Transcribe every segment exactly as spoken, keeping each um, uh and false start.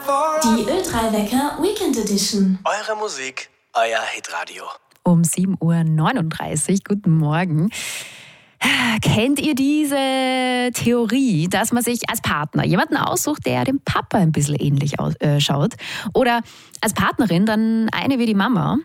Die Ö drei Wecker Weekend Edition. Eure Musik, euer Hitradio. Um sieben Uhr neununddreißig, guten Morgen. Kennt ihr diese Theorie, dass man sich als Partner jemanden aussucht, der dem Papa ein bisschen ähnlich ausschaut? Oder als Partnerin dann eine wie die Mama?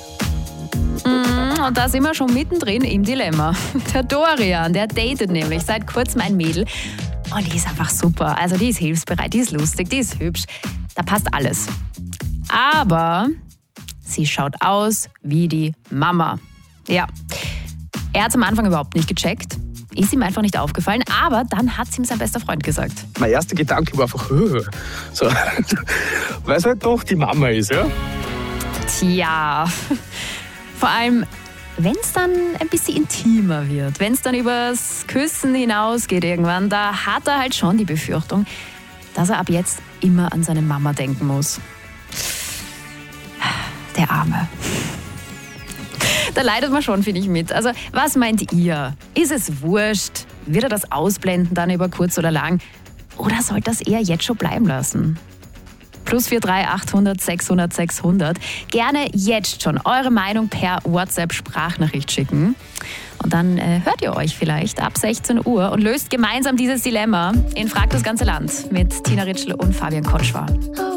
Und da sind wir schon mittendrin im Dilemma. Der Dorian, der datet nämlich seit kurzem ein Mädel. Und die ist einfach super. Also die ist hilfsbereit, die ist lustig, die ist hübsch. Da passt alles. Aber sie schaut aus wie die Mama. Ja. Er hat es am Anfang überhaupt nicht gecheckt. Ist ihm einfach nicht aufgefallen. Aber dann hat es ihm sein bester Freund gesagt. Mein erster Gedanke war einfach, so, weil es halt doch die Mama ist, ja? Tja, vor allem, wenn es dann ein bisschen intimer wird, wenn es dann übers Küssen hinausgeht irgendwann, da hat er halt schon die Befürchtung, dass er ab jetzt immer an seine Mama denken muss. Der Arme. Da leidet man schon, finde ich, mit. Also, was meint ihr? Ist es wurscht? Wird er das ausblenden dann über kurz oder lang? Oder sollte das eher jetzt schon bleiben lassen? Plus vier drei achthundert sechshundert sechshundert. Gerne jetzt schon eure Meinung per WhatsApp-Sprachnachricht schicken. Und dann äh, hört ihr euch vielleicht ab sechzehn Uhr und löst gemeinsam dieses Dilemma in Frag das ganze Land mit Tina Ritschl und Fabian Kotschwar.